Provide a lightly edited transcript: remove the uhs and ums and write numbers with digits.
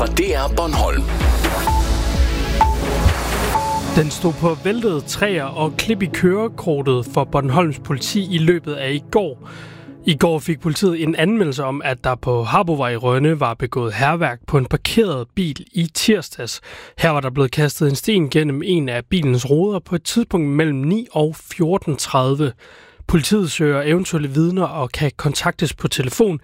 fra DR Bornholm. Den stod på væltede træer og klip i kørekortet for Bornholms politi i løbet af i går. I går fik politiet en anmeldelse om, at der på Harbovej i Rønne var begået hærværk på en parkeret bil i tirsdags. Her var der blevet kastet en sten gennem en af bilens ruder på et tidspunkt mellem 9 og 14.30. Politiet søger eventuelle vidner og kan kontaktes på telefon